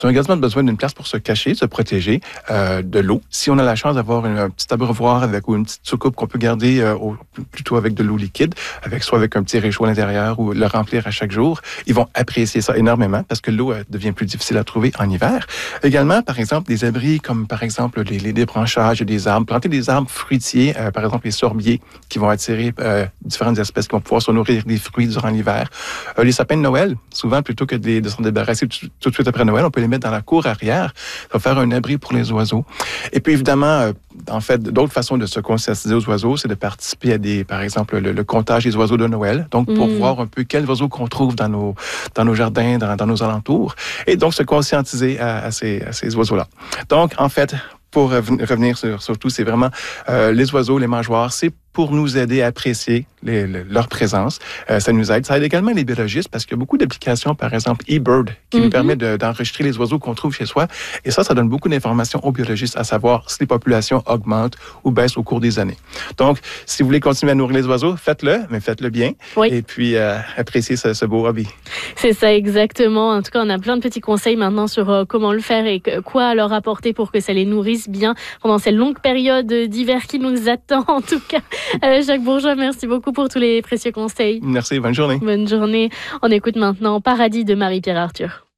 Ils ont également besoin d'une place pour se cacher, se protéger de l'eau. Si on a la chance d'avoir un petit abreuvoir ou une petite soucoupe qu'on peut garder plutôt avec de l'eau liquide, soit avec un petit réchaud à l'intérieur ou le remplir à chaque jour, ils vont apprécier ça énormément parce que l'eau devient plus difficile à trouver en hiver. Également, par exemple, des abris comme par exemple les débranchages des arbres, planter des arbres fruitiers, par exemple les sorbiers qui vont attirer différentes espèces qui vont pouvoir se nourrir des fruits durant l'hiver. Les sapins de Noël, souvent plutôt que de s'en débarrasser tout de suite après Noël, on peut les mettre dans la cour arrière. Ça va faire un abri pour les oiseaux. Et puis évidemment, d'autres façons de se conscientiser aux oiseaux, c'est de participer à par exemple, le comptage des oiseaux de Noël. Donc, pour voir un peu quels oiseaux qu'on trouve dans nos jardins, dans nos alentours. Et donc, se conscientiser à ces oiseaux-là. Donc, en fait, pour revenir sur tout, c'est vraiment les oiseaux, les mangeoires, c'est pour nous aider à apprécier leur présence. Ça nous aide. Ça aide également les biologistes parce qu'il y a beaucoup d'applications, par exemple eBird, qui nous permet d'enregistrer les oiseaux qu'on trouve chez soi. Et ça donne beaucoup d'informations aux biologistes à savoir si les populations augmentent ou baissent au cours des années. Donc, si vous voulez continuer à nourrir les oiseaux, faites-le, mais faites-le bien. Oui. Et puis, appréciez ce beau hobby. C'est ça, exactement. En tout cas, on a plein de petits conseils maintenant sur comment le faire et quoi leur apporter pour que ça les nourrisse bien pendant cette longue période d'hiver qui nous attend, en tout cas. Jacques Bourgeois, merci beaucoup pour tous les précieux conseils. Merci, bonne journée. Bonne journée. On écoute maintenant Paradis de Marie-Pierre Arthur.